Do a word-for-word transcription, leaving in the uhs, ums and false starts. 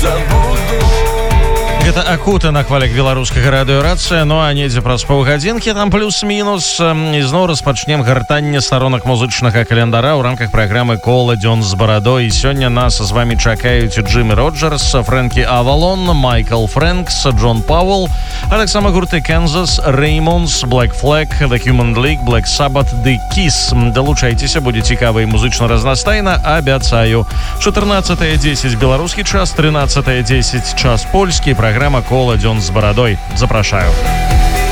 забуду. Гэта акуты на хвалях беларускага радыёрацыя. Ну а недзе праз паўгадзінкі там плюс-мінус ізноў распачнем гартанне старонак музычнага календара ў рамках праграмы «Кола дзён з барадой». Сёння нас з вами чакаюць Джиммі Роджерс, Фрэнкі Авалон, Майкл Фрэнкс, Джон Пауэлл, а таксама гурты Kansas, Ramones, Black Flag, The Human League, Black Sabbath, The Kiss. Далучайцеся, будзе цікава і музычна разнастайна, абяцаю. чатырнаццатая дзесяць беларускі час, трынаццатая дзесяць час польскі. Программа «Кола дзён з барадой». Запрашаю.